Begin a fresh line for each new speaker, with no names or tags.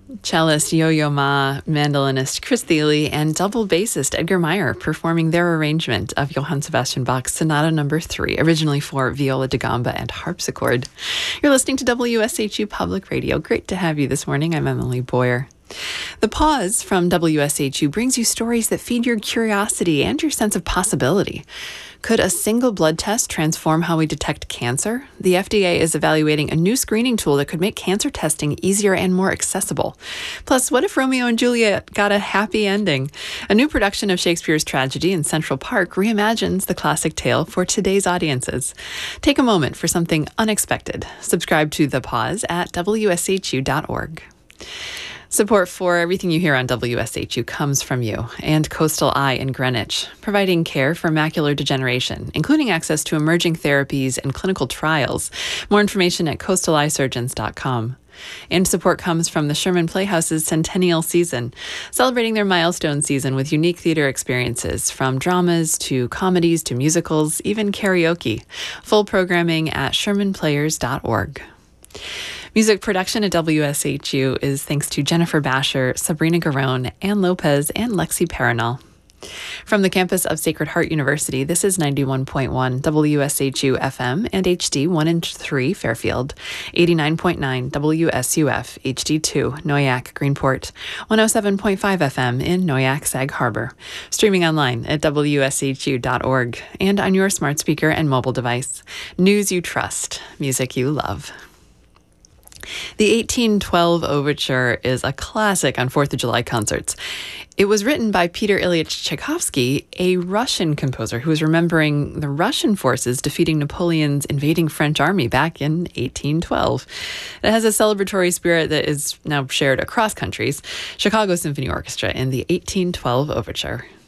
Cellist Yo-Yo Ma, mandolinist Chris Thile, and double bassist Edgar Meyer performing their arrangement of Johann Sebastian Bach's Sonata No. 3, originally for viola da gamba and harpsichord. You're listening to WSHU Public Radio. Great to have you this morning. I'm Emily Boyer. The Pause from WSHU brings you stories that feed your curiosity and your sense of possibility. Could a single blood test transform how we detect cancer? The FDA is evaluating a new screening tool that could make cancer testing easier and more accessible. Plus, what if Romeo and Juliet got a happy ending? A new production of Shakespeare's tragedy in Central Park reimagines the classic tale for today's audiences. Take a moment for something unexpected. Subscribe to The Pause at WSHU.org. Support for everything you hear on WSHU comes from you and Coastal Eye in Greenwich, providing care for macular degeneration, including access to emerging therapies and clinical trials. More information at coastaleyesurgeons.com. And support comes from the Sherman Playhouse's Centennial Season, celebrating their milestone season with unique theater experiences, from dramas to comedies to musicals, even karaoke. Full programming at shermanplayers.org. Music production at WSHU is thanks to Jennifer Basher, Sabrina Garone, Ann Lopez, and Lexi Paranal. From the campus of Sacred Heart University, this is 91.1 WSHU FM and HD 1 and 3 Fairfield, 89.9 WSUF HD2 Noyak Greenport, 107.5 FM in Noyak Sag Harbor. Streaming online at WSHU.org and on your smart speaker and mobile device. News you trust, music you love. The 1812 Overture is a classic on 4th of July concerts. It was written by Peter Ilyich Tchaikovsky, a Russian composer who was remembering the Russian forces defeating Napoleon's invading French army back in 1812. It has a celebratory spirit that is now shared across countries. Chicago Symphony Orchestra in the 1812 Overture.